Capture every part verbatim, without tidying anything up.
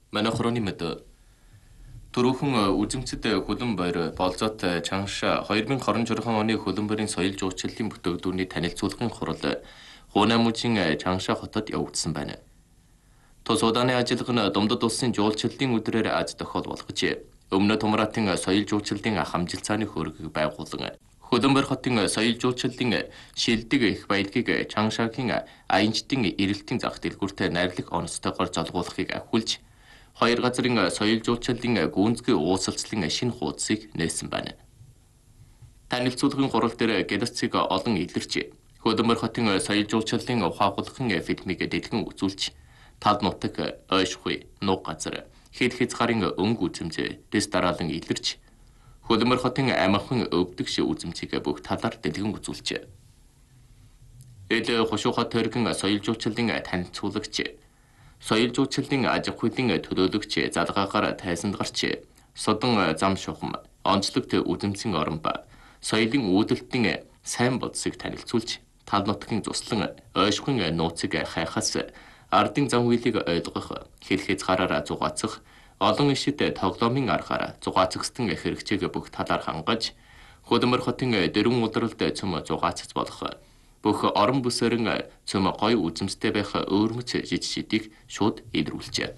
Манайхрооны мэд Төрөөхөн үзэмцэд хөлөн баяр болзот чанша две тысячи двадцать четыре оны хөлөн баярын соёл жуулчлалын бүтээгдэхүүний танилцуулгын хурал Хуунамужийн чанша хотод явагдсан байна. Тус удааны ажиллагаа нь Думдад улсын жуулчлалын өдрөөр аз тохиол болгож, өмнө Тумраатын соёл жуулчлалын хамжилтцааны хөрөгийг байгуулан Хөлөн баяр хотын соёл жуулчлалын шилдэг их баялагийг Чаншагийн аянчдын эрэлтийн зах дэлгүүрт найрлах онцтойгоор золгуулахыг ахиулж, хоёр газрын соёл жуулчлалын гүнзгий уулзалцлын шинэ хуудсыг нээсэн байна. Танилцуулгын гурал дээр гэрцэг олон илэрч, Хөлөн баяр хотын соёл жуулчлалын ухаагуулгын фильмийг дэлгэн үзүүлж, тал нутаг, ойшгүй, нуг газар, хэд хязгаарын өнгө үзэмж, дэс дараалан илэрч, Хөлөн баяр хотын амархан өвдөгч үзэмжийг бүх талаар дэлгэн үзүүлжээ. Эл хошуу хот төргөн соёл жуулчлалын танилцуулагч, соёл жуулчлалын аж ахуйн төлөөлөгч залгаагаар тайзанд гарч, Судан зам шухам, онцлогт үзэмцэн орон ба соёлын үүдэлтийн сайн бодсыг танилцуулж, тал нутгийн туслан ойшгүй нууцыг хайхаас ардын зам хүлийг ойлгох, хэл хязгаараар зугаацах, олон ишид тоглоомын аргаар зугаацгстэн хэрэгцээг бүх талаар хангаж, Хөлөн баяр хотын дөрвөн удиралд цөм зугаацж болох, бүх орон бүсэрэн цөм гоё үзэмжтэй байх өөрмөц жижигшидийг шууд илрүүлжээ.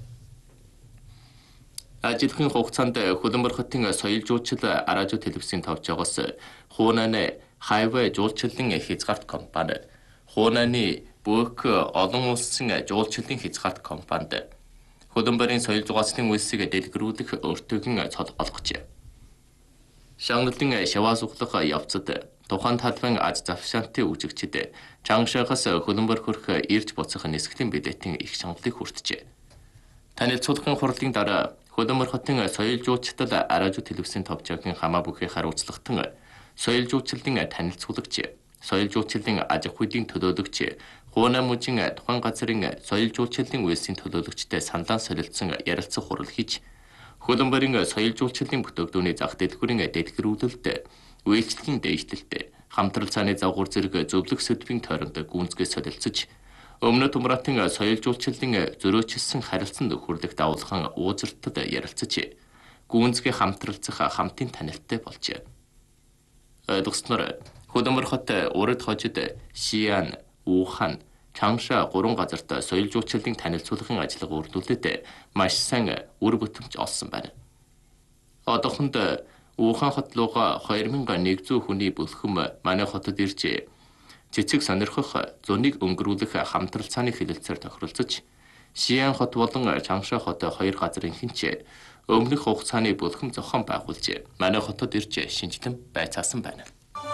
Ажиллахын хугацаанд Хөлөн баяр хотын соёл жуулчлал радио телевизийн товчоогоос Хуунаны хайвай жуулчлалын хязгаарт компани, Хуунаны бүх олон улсын жуулчлалын хязгаарт компанид Хөлөн баярын соёл зугаацлын үйлсийг дэлгэрүүлэх өртөөгийн цол олгожээ. Шагналын шаваа суглах явцад тухайн талбайн аз завшаантын үзэгчид Чаншаагаас Хөлөн баяр хүрэх ирж буцах нисгэлийн билетийн их шаналлыг хүртжээ. Танилцуулгын хурлын дараа Хөлөн баяр хотын соёл жуулчлал радио телевизийн товчоогийн хамаа бүхий хариуцлагатан соёл жуулчлалын танилцуулагч, соёл жуулчлалын аж ахуйн төлөөлөгч, Хуунамужийн тухайн газрын соёл жуулчлалын үйлсийн төлөөлөгчтэй саналан солилцсон ярилцах хурал хийж, Хөлөн баярын соёл жуулчлалын бүтээгдэхүүний зах дэлгүүрийн дэлгэрүүлэлт, үйлчлэгийн дээшлэлт, хамтрал цааны загвар зэрэг зөвлөх сэдвийн тойронд гүнзгий солилцож, өмнө Тумраатын соёл жуулчлалын зөрөөчилсөн харилцан нөхөрлөх давуулхан уузартад ярилцаж, гүнзгий хамтралцах хамтын танилттай болжээ. Ойлгосноор Хөлөн баяр хот урд хожид Шиан, Ухан, Чанша гурван газарт соёл жуулчлалын танилцуулгын ажиллагаа үрдүүлээд маш сайн үр бүтэмж олсон байна. Одоохонд Ухан хот руугаа две тысячи one хүний бүлхэм манай хотод ирж, цэцэг сонирхох, зунийг өнгөрүүлэх хамтрал цааны хэлэлцээр тохиролцож, Шиан хот болон Чанша хот хоёр газрын хинч өмнөх хугацааны бүлхэм зохион байгуулж, манай хотод ирж шинжилэн байцаасан байна.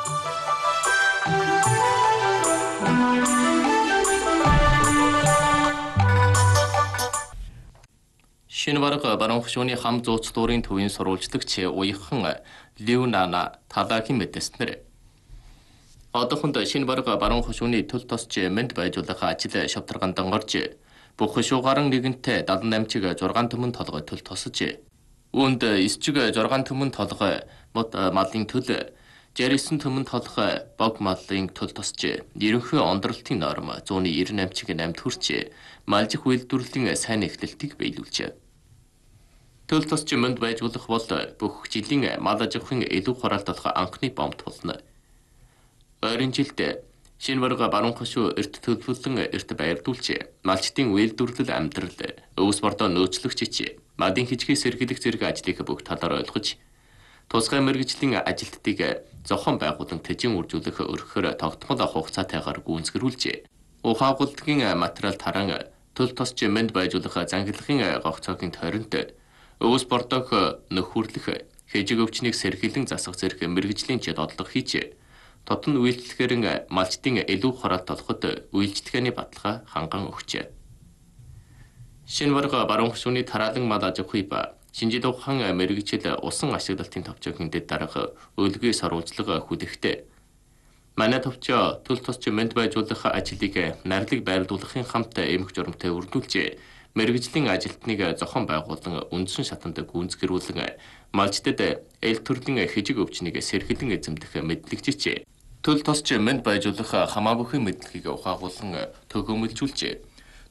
Шинэ бараг баруун хошууны хам зууцлуурын төвийн сурвалжлагч уяхан Леонана Тадагийн мэдээснээр одоохонд шинэ бараг баруун хошууны төл тосч мэнд байжуулах ажил шавтаргаанд орж, бүх хошуугаран нэгэнтээ седемдесет восемь чиг зургаан төмөн толгой төл тосож, үүнд нine чиг зургаан төмөн толгой мод малын төл, sixty-nine төмөн толгой бог малын төл тосч, ерөнхий ондролтын норм one ninety-eight чиг eight хүрч, малжих үйлдвэрлэлийн сайн эхлэлтийг биелүүлжээ. Төл тосч мэнд байжуулах бол бүх жилийн мал аж ахуйн илүү хураалталах анхны бомт болно. Ойрын жилд шинэ бараг баруун хошуу эрт төлөвлөлөн эрт байрдуулж, малчдын үйлдвэрлэл амьдрал, өвс бордоо нөөцлөгч, малын хичгийг сэргийлэх зэрэг ажлыг бүх талаар ойлгож, тусгай мэргэжлийн ажилтныг зохион байгуулан тэжин үржүүлэх өргөхөөр тогтмол хугацаатайгаар гүйцэтгүүлж, ухаагууллагын материал таран төл тосч мэнд байжуулах зангилахын гогцоогийн тойронд өвс бордоог нөхөрлөх, хэжиг өвчнийг сэргийлэн засах зэрэг мэргэжлийн жадлага хийж, тотон үйлчлэгээр малчдын илүү хураалт олоход үйлчлэгээний баталгаа ханган өгчээ. Шинэ бараг баруун хошууны тараалан мал аж ахуй ба шинжил ухаан мэргэжил усан ашиглалтын товчоогийн дэд дарга өлгий саруулжлага хүлэхдээ, манай товчоо төл тосч мэнд байжуулах ажлыг найрлаг байрлуулахын хамт эмх журамтай үрдүүлж, мэргэжлийн ажилтныг зохион байгуулан үндсэн шатанд гүйцэтгүүлэн малчдад эл төрлийн хэжиг өвчнийг сэргэлэн эзэмдэх мэдлэгчээ, төл тосч мэнд байжуулах хамаа бүхэн мэдлэгийг ухаагуулан төгөөмөлжүүлж,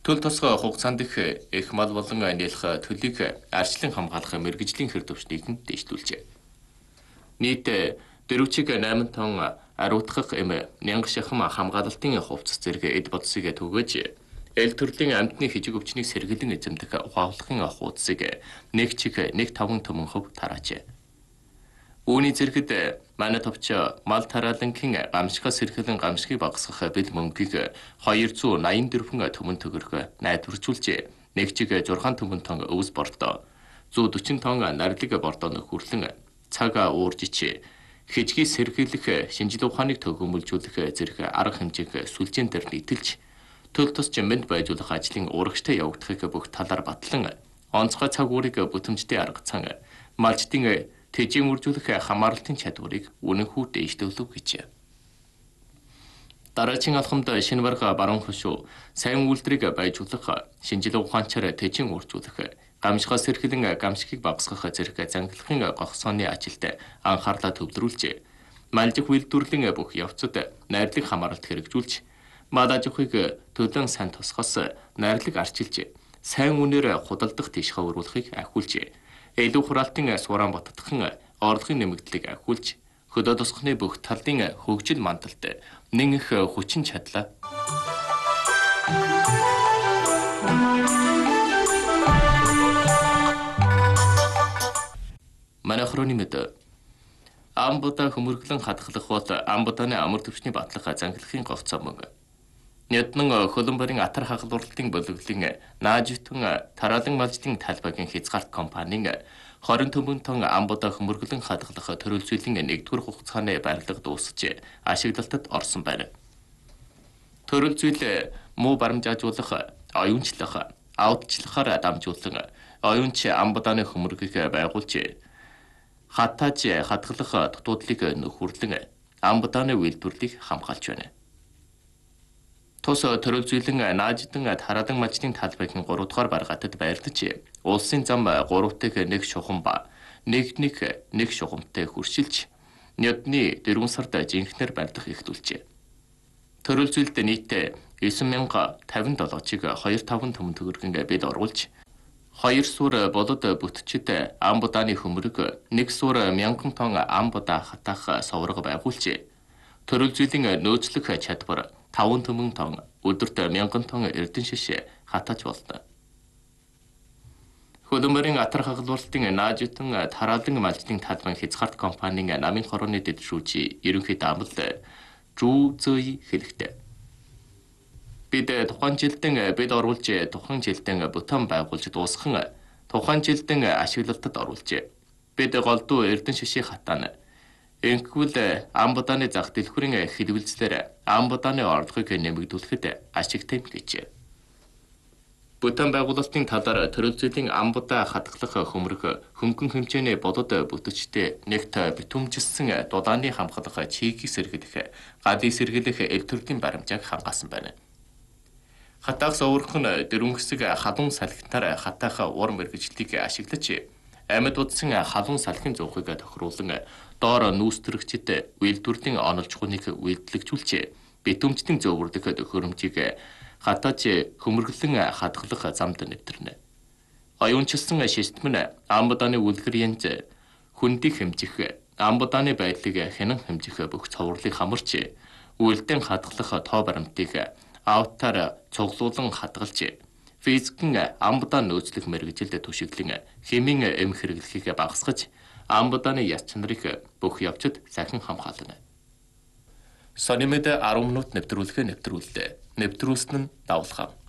Төл тосгой хугацаанд их их мал болон нэлэх төлийг арчлан хамгаалах мэргэжлийн хэр төвчнийг нь дэвшлүүлжээ. Нийт дөрвчиг найман тонн ариутгах эм нянга шахам хамгаалалтын хувцас зэрэг эд бодсыг түгээж эл төрлийн амьтны хижиг өвчнийг сэргэлэн эзэмдэх ухааллахын хуудсыг нэг чиг нэг таван төмөн хөв тараажээ. Үүний зэрэгт манай товч мал тараалангийн гамшигаас сэргэлэн гамшигыг багасгах бэл мөнгийг двести восемьдесят дөрвөн төмөн төгрөг найдваржуулжээ. Нэг чиг шесть төмөн тонн өвс бордоо, one hundred forty тонн нарилэг бордооны хүрлэн цаг ууржич хижгийг сэргийлэх шинжлэх ухааныг төгөөмөлжүүлэх зэрэг арга хэмжээг сүлжээн дээр нийтэлж төл тос жимэнд байжуулах ажлын урагштай явагдахыг бүх талаар батлан онцгой цаг уурыг бүтэмжтэй арга цан малчдын тэжийн үржүүлэх хамааралтын чадварыг үнэнхүү дэвшлүүлв гэж. Дараагийн алхамд шинэ барга баруун хошуу сайн үйлдвэрийг байжуулах, шинжлэх ухаанчаар тэжийн үржүүлэх, гамшигаас сэргэлэн гамшигыг багасгах зэрэг зангилахын гогцооны ажилд анхаарлаа төвлөрүүлжээ. Малжих үйлдвэрлэлийн бүх явцад найрлаг хамааралт хэрэгжүүлж, мал аж ахуйг төлөн сайн тусгаас найрлаг арчилж, сайн үнээр худалдах тийш хавруулахыг ахиулжээ. Илүү хураалтын сураан баттахын орлогын нэмэгдлийг ахиулж, хөдөө тосгоны бүх талын хөгжил мандалд нэг их хүчин чадлаа. Манай хроны мэд амбуда хөмөрглөн хатгалах бол амбуданы амар төвчний батлах зангилахын говцоо мөн. Няднан хөлбөмбөрийн атар хагалбарлалтын бөлөглөлийн наажитун тараалан малждын талбайгийн хязгаарт компанийн twenty төмөн тонн амбуда хөмөрглөн хадгалах төрөлжүүлэн нэгдүгээр хугацааны барилга дуусж ашиглалтад орсон байна. Төрөлжүүл муу баримжаажуулах, оюунчлах, аудчлахаар дамжуулан оюунч амбуданы хөмөргийг байгуулж хатааж хадгалах дутуудлыг нөхөрлөн амбуданы үйлдвэрлэлийг хамгаалж байна. Тус төрөлжүүлэн нааждан тараалан малждын талбайгийн three дугаар баргатад байрлаж улсын зам гуравтыг нэг шухам ба нэг нэг нэг шухамтай хүршилж нядны дөрвөн сард жинхнэр барьдах эхлүүлжээ. Төрөлжүүлэлд нийт nine thousand fifty-seven-ыг two five төмөн төгрөгийн бид оруулж хоёр сур болод бүтчид амбуданы хөмөрг нэг сур one thousand тонн амбуда хатаах соврог байгуулжээ. Төрөлжүүлийн нөөцлөх чадвар five төмөн тонн өдөрт one thousand тонн эрдэн шиш хатааж болно. Хөлбөмбөрийн атар хагалбарлалтын наажитун тараалан малждын талбайн хязгаарт компанийн намын хорооны дэвшүүлж ерөнхий даамал Зүү Зөй хэлэхдээ. Бид тухайн жилдэн бид оруулж тухайн жилдэн бүтэн байгуулж дуусган тухайн жилдэн ашиглалтад оруулжээ. Бид голдуу эрдэн шишийг хатаана. Ингэвэл амбуданы зах дэлгүүрийн хэлбэлзлэр амбуданы орлогыг нэмэгдүүлэхэд ашигтай гэжээ. Бүтэн байгуулалтын талаар төрөлжүүлийн амбуда хадгалах хөмөрг хөнгөн хэмжээний бодод бүтчтэй нэгт битүүмжилсэн дулааны хамгаалах чигийг сэргийлэх, гадыг сэргийлэх эл төрлийн баримжааг хангаасан байна. Хатаах соврох нь дөрвөн хэсэг халуун салхитаар хатаах ур мэргэжлийг ашиглаж амьд удсан халуун салхин зуухыг тохируулан доор нүүстрэгчд үйлдвэрлэлийн онолж хуныг үйлдэлжүүлжээ. Битүүмжлийн зөвөрлөх төхөөрөмжийг хатааж хөмөрглөн хадгалах замд нэвтэрнэ. Оюунчилсан систем нь амбуданы үлгэр янз хүндийг хэмжих, амбуданы байдлыг хянан хэмжих бүх цовруулыг хамарч үйлдэн хадгалах тоо баримтыг аутаар цуглуулан хадгалж физикэн амбудаа нөөцлөх мэргэжилд түшиглэн хэмийн эм хэрэглэхийг багасгаж амбуданы яс чанарыг бүх явцад сахин хамгаална. Сонимэд ten минут нэвтрүүлэх нэвтрүүллээ. Нэвтрүүлсэн нь давлахаа.